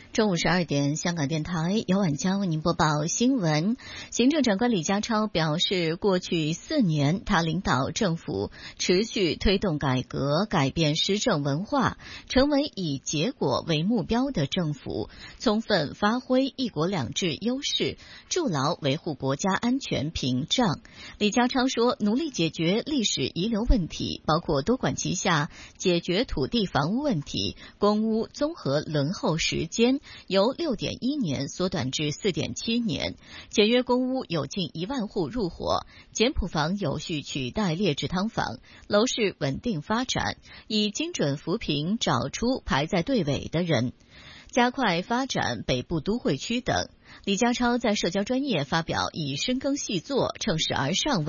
中午12点，香港电台由晚间为您播报新闻。行政长官李家超表示，过去4年，他领导政府持续推动改革，改变施政文化，成为以结果为目标的政府，充分发挥一国两制优势，筑牢维护国家安全屏障。李家超说，努力解决历史遗留问题，包括多管齐下解决土地房屋问题，公屋综合轮候时间由6.1年缩短至4.7年，简约公屋有近1万户入伙，简朴房有序取代劣质汤房，楼市稳定发展，以精准扶贫找出排在队尾的人，加快发展北部都会区等。李家超在社交专业发表以深耕细作、乘势而上为